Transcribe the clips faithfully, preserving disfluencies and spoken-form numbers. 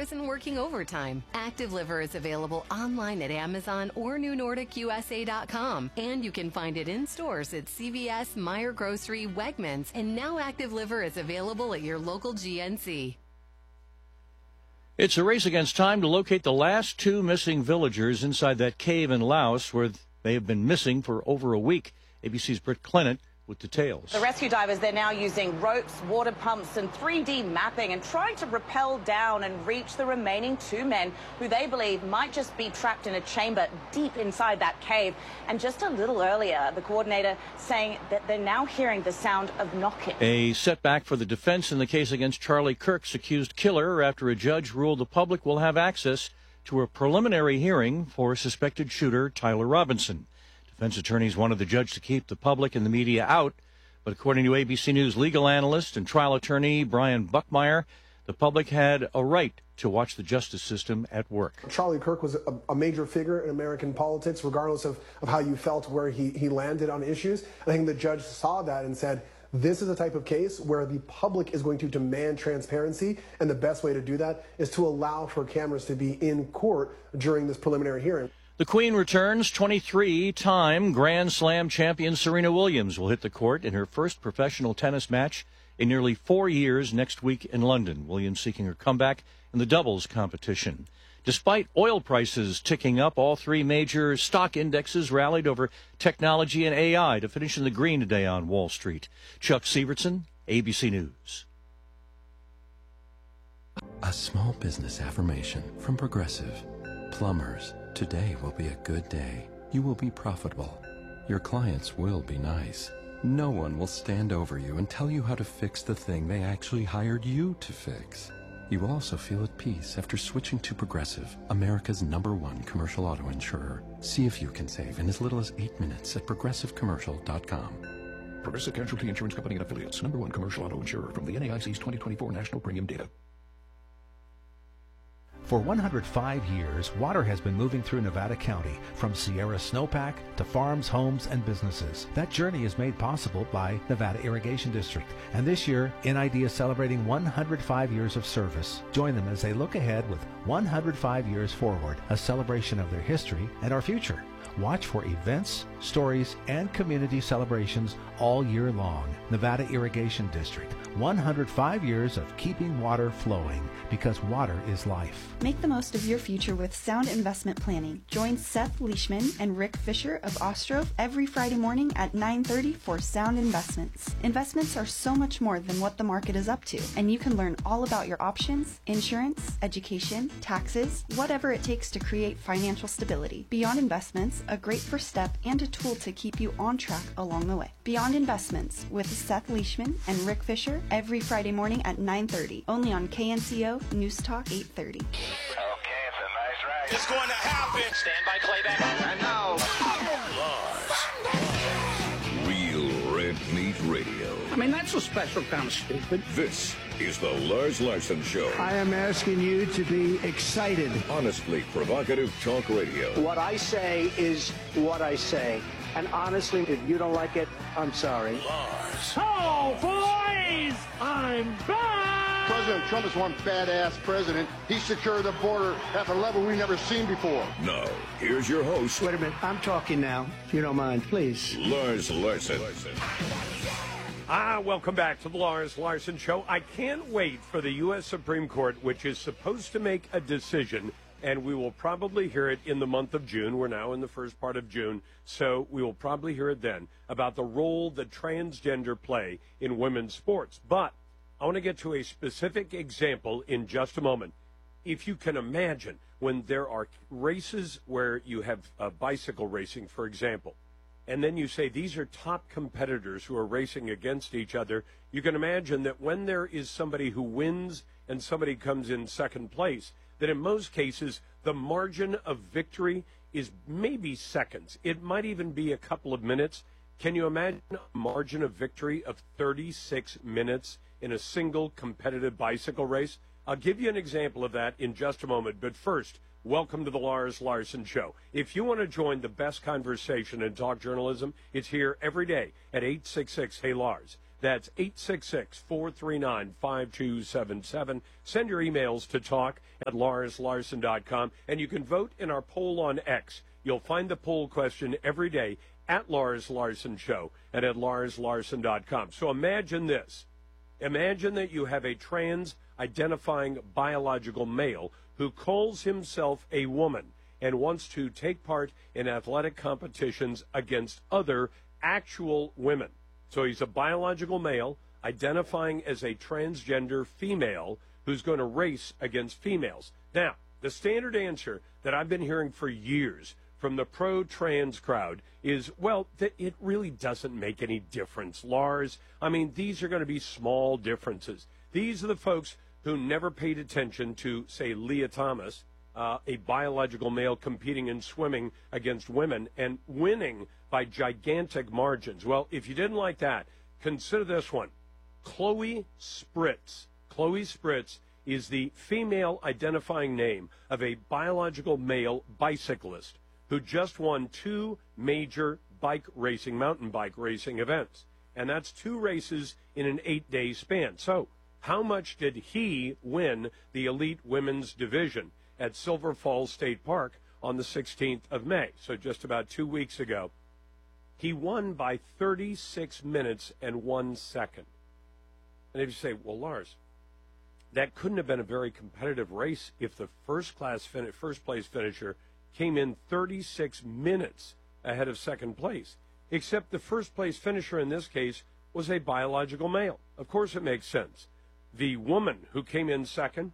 isn't working overtime. Active Liver is available online at Amazon or new nordic u s a dot com. And you can find it in stores at C V S, Meijer Grocery, Wegmans, and now Active Liver is available at your local G N C. It's a race against time to locate the last two missing villagers inside that cave in Laos where they have been missing for over a week. A B C's Britt Clennett with details. The rescue divers, they're now using ropes, water pumps and three D mapping and trying to rappel down and reach the remaining two men who they believe might just be trapped in a chamber deep inside that cave. And just a little earlier, the coordinator saying that they're now hearing the sound of knocking. A setback for the defense in the case against Charlie Kirk's accused killer after a judge ruled the public will have access to a preliminary hearing for suspected shooter Tyler Robinson. Defense attorneys wanted the judge to keep the public and the media out, but according to A B C News legal analyst and trial attorney Brian Buckmeyer, the public had a right to watch the justice system at work. Charlie Kirk was a, a major figure in American politics, regardless of, of how you felt where he, he landed on issues. I think the judge saw that and said, this is a type of case where the public is going to demand transparency, and the best way to do that is to allow for cameras to be in court during this preliminary hearing. The Queen returns. twenty-three-time Grand Slam champion Serena Williams will hit the court in her first professional tennis match in nearly four years next week in London. Williams seeking her comeback in the doubles competition. Despite oil prices ticking up, all three major stock indexes rallied over technology and A I to finish in the green today on Wall Street. Chuck Sievertson, A B C News. A small business affirmation from Progressive. Plumbers, today will be a good day. You will be profitable. Your clients will be nice. No one will stand over you and tell you how to fix the thing they actually hired you to fix. You will also feel at peace after switching to Progressive, America's number one commercial auto insurer. See if you can save in as little as eight minutes at progressive commercial dot com. Progressive Casualty Insurance Company and Affiliates, number one commercial auto insurer from the N A I C's twenty twenty-four National Premium Data. For one hundred five years, water has been moving through Nevada County, from Sierra Snowpack to farms, homes, and businesses. That journey is made possible by Nevada Irrigation District. And this year, N I D is celebrating one hundred five years of service. Join them as they look ahead with one hundred five years forward, a celebration of their history and our future. Watch for events, stories, and community celebrations all year long. Nevada Irrigation District, one hundred five years of keeping water flowing, because water is life. Make the most of your future with sound investment planning. Join Seth Leishman and Rick Fisher of Ostrov every Friday morning at nine thirty for Sound Investments. Investments are so much more than what the market is up to, and you can learn all about your options, insurance, education, taxes, whatever it takes to create financial stability. Beyond Investments, a great first step and a tool to keep you on track along the way. Beyond Investments with Seth Leishman and Rick Fisher every Friday morning at nine thirty, only on K N C O News Talk eight thirty. Okay, it's a nice ride. It's going to happen. Stand by playback. I know. Real Red Meat Radio. I mean, that's a special kind of stupid. This is the Lars Larson Show. I am asking you to be excited. Honestly provocative talk radio. What I say is what I say. And honestly, if you don't like it, I'm sorry. Lars. Oh, boys! I'm back! President Trump is one badass president. He secured the border at a level we've never seen before. Now, here's your host. Wait a minute. I'm talking now, if you don't mind, please. Lars Larson. Ah, welcome back to the Lars Larson Show. I can't wait for the U S Supreme Court, which is supposed to make a decision, and we will probably hear it in the month of June. We're now in the first part of June, so we will probably hear it then, about the role that transgender play in women's sports. But I want to get to a specific example in just a moment. If you can imagine, when there are races where you have uh, bicycle racing, for example, and then you say these are top competitors who are racing against each other, you can imagine that when there is somebody who wins and somebody comes in second place, that in most cases the margin of victory is maybe seconds. It might even be a couple of minutes. Can you imagine a margin of victory of thirty-six minutes in a single competitive bicycle race? I'll give you an example of that in just a moment, but first, welcome to the Lars Larson Show. If you want to join the best conversation in talk journalism, it's here every day at eight six six, hey Lars. That's eight six six, four three nine, five two seven seven. Send your emails to talk at lars larson dot com, and you can vote in our poll on X. You'll find the poll question every day at Lars Larson Show and at lars larson dot com. So imagine this. Imagine that you have a trans-identifying biological male who calls himself a woman and wants to take part in athletic competitions against other actual women. So he's a biological male identifying as a transgender female who's going to race against females. Now, the standard answer that I've been hearing for years from the pro-trans crowd is, well, th- it really doesn't make any difference, Lars. I mean, these are going to be small differences. These are the folks who never paid attention to, say, Leah Thomas, uh, a biological male competing in swimming against women and winning by gigantic margins. Well, if you didn't like that, consider this one. Chloe Spritz. Chloe Spritz is the female identifying name of a biological male bicyclist who just won two major bike racing, mountain bike racing events. And that's two races in an eight-day span. So how much did he win the elite women's division at Silver Falls State Park on the sixteenth of May? So just about two weeks ago. He won by thirty-six minutes and one second. And if you say, well, Lars, that couldn't have been a very competitive race if the first class fin- first place finisher came in thirty-six minutes ahead of second place, except the first place finisher in this case was a biological male. Of course it makes sense. The woman who came in second,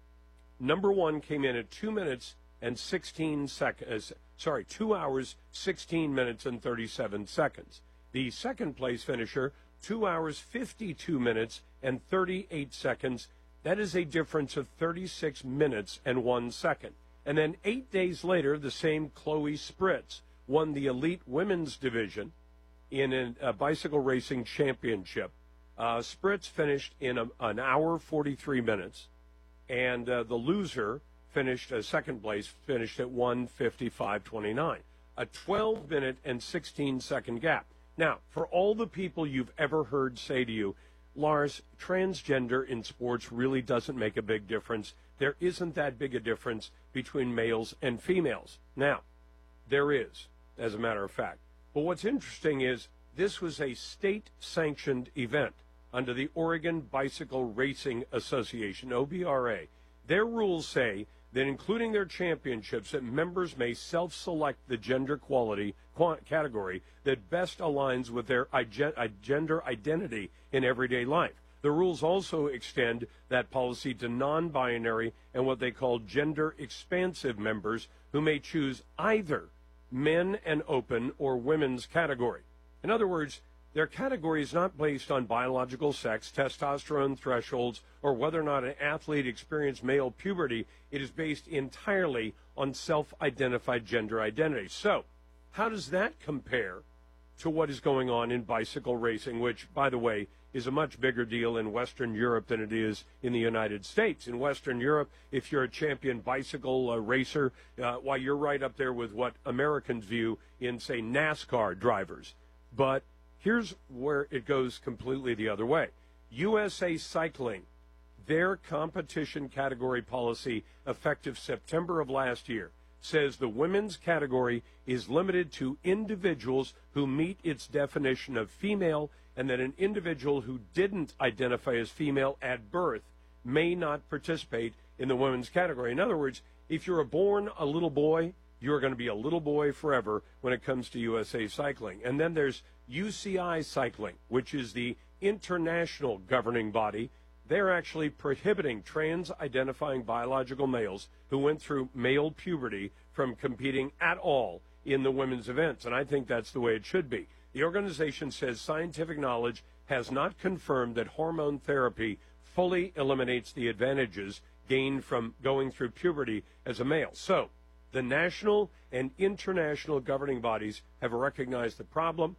number one, came in at two minutes and sixteen seconds, sorry, two hours, sixteen minutes and thirty-seven seconds. The second place finisher, two hours, fifty-two minutes and thirty-eight seconds. That is a difference of thirty-six minutes and one second. And then eight days later, the same Chloe Spritz won the elite women's division in a, a bicycle racing championship. Uh, Spritz finished in a, an hour, forty-three minutes, and uh, the loser finished, uh, second place, finished at one fifty-five twenty-nine, a twelve minute and sixteen second gap. Now, for all the people you've ever heard say to you, Lars, transgender in sports really doesn't make a big difference. There isn't that big a difference between males and females. Now, there is, as a matter of fact. But what's interesting is this was a state-sanctioned event under the Oregon Bicycle Racing Association, O B R A. Their rules say that including their championships, that members may self-select the gender quality category that best aligns with their gender identity in everyday life. The rules also extend that policy to non-binary and what they call gender-expansive members who may choose either men and open or women's category. In other words, their category is not based on biological sex, testosterone thresholds, or whether or not an athlete experienced male puberty. It is based entirely on self-identified gender identity. So, how does that compare to what is going on in bicycle racing, which, by the way, is a much bigger deal in Western Europe than it is in the United States? In Western Europe, if you're a champion bicycle uh, racer, uh, why, you're right up there with what Americans view in, say, NASCAR drivers. But here's where it goes completely the other way. U S A Cycling, their competition category policy, effective September of last year, says the women's category is limited to individuals who meet its definition of female, and that an individual who didn't identify as female at birth may not participate in the women's category. In other words, if you're born a little boy, you're going to be a little boy forever when it comes to U S A Cycling. And then there's U C I Cycling, which is the international governing body. They're actually prohibiting trans-identifying biological males who went through male puberty from competing at all in the women's events. And I think that's the way it should be. The organization says scientific knowledge has not confirmed that hormone therapy fully eliminates the advantages gained from going through puberty as a male. So, the national and international governing bodies have recognized the problem.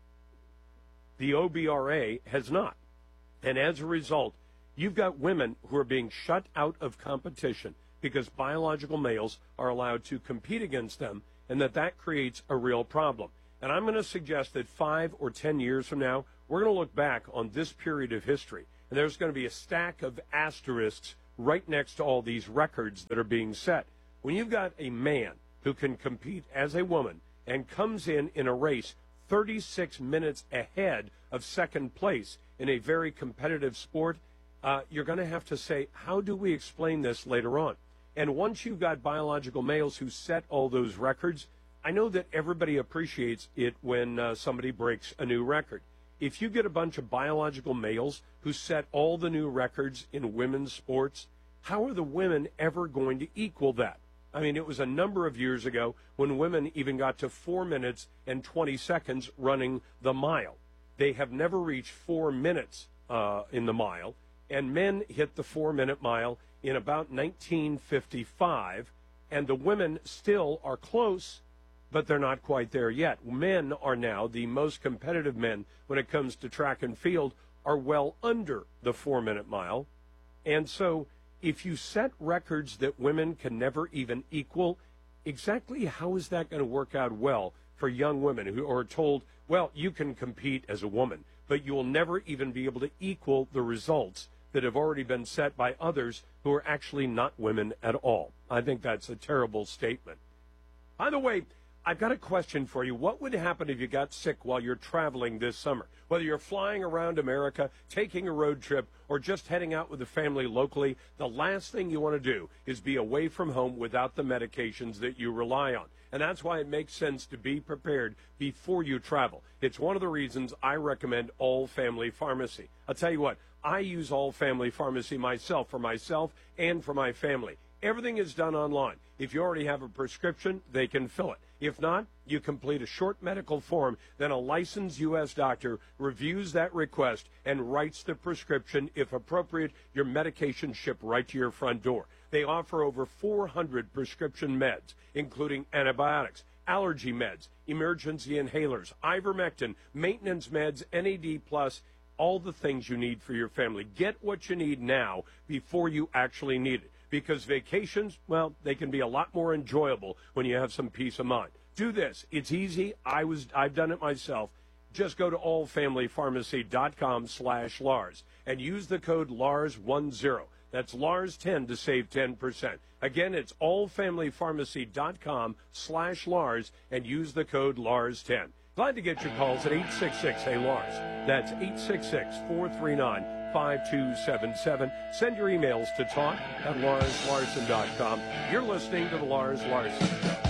The O B R A has not. And as a result, you've got women who are being shut out of competition because biological males are allowed to compete against them, and that that creates a real problem. And I'm going to suggest that five or ten years from now, we're going to look back on this period of history, and there's going to be a stack of asterisks right next to all these records that are being set. When you've got a man who can compete as a woman and comes in in a race thirty-six minutes ahead of second place in a very competitive sport, uh, you're going to have to say, how do we explain this later on? And once you've got biological males who set all those records, I know that everybody appreciates it when uh, somebody breaks a new record. If you get a bunch of biological males who set all the new records in women's sports, how are the women ever going to equal that? I mean, it was a number of years ago when women even got to four minutes and twenty seconds running the mile. They have never reached four minutes uh, in the mile, and men hit the four-minute mile in about nineteen fifty-five, and the women still are close, but they're not quite there yet. Men are now, the most competitive men when it comes to track and field, are well under the four-minute mile. And so if you set records that women can never even equal, exactly how is that going to work out well for young women who are told, well, you can compete as a woman, but you will never even be able to equal the results that have already been set by others who are actually not women at all? I think that's a terrible statement. By the way, I've got a question for you. What would happen if you got sick while you're traveling this summer? Whether you're flying around America, taking a road trip, or just heading out with the family locally, the last thing you want to do is be away from home without the medications that you rely on. And that's why it makes sense to be prepared before you travel. It's one of the reasons I recommend All Family Pharmacy. I'll tell you what, I use All Family Pharmacy myself, for myself and for my family. Everything is done online. If you already have a prescription, they can fill it. If not, you complete a short medical form, then a licensed U S doctor reviews that request and writes the prescription. If appropriate, your medication shipped right to your front door. They offer over four hundred prescription meds, including antibiotics, allergy meds, emergency inhalers, ivermectin, maintenance meds, N A D plus, all the things you need for your family. Get what you need now before you actually need it. Because vacations, well, they can be a lot more enjoyable when you have some peace of mind. Do this. It's easy. I was, I've done it myself. Just go to allfamilypharmacy.com slash Lars and use the code Lars ten. That's Lars ten to save ten percent. Again, it's allfamilypharmacy.com slash Lars and use the code Lars ten. Glad to get your calls at eight six six, hey Lars. That's eight six six, four three nine, five two seven seven. Send your emails to talk at lars larson dot com. You're listening to the Lars Larson Show.